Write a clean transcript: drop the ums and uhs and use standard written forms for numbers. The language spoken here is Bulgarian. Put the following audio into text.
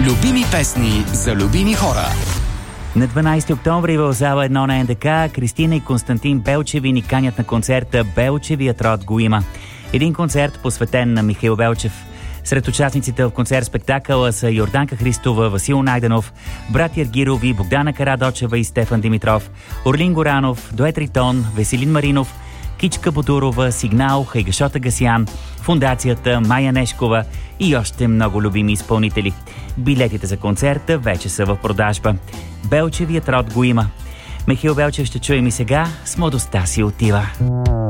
Любими песни за любими хора. На 12 октомври в зала 1 на НДК Кристина и Константин Белчеви ни канят на концерта "Белчевият род го има". Един концерт посветен на Михаил Белчев. Сред участниците в концерт-спектакъла са Йорданка Христова, Васил Найденов, братя Аргирови, Богдана Карадочева и Стефан Димитров, Орлин Горанов, Дует Ритон, Веселин Маринов, Кичка Бодурова, Сигнал, Хайгашот Агасян, Фондацията, Майя Нешкова и още много любими изпълнители. Билетите за концерта вече са в продажба. Белчевият род го има. Михаил Белчев ще чуем и сега. С младостта си отива.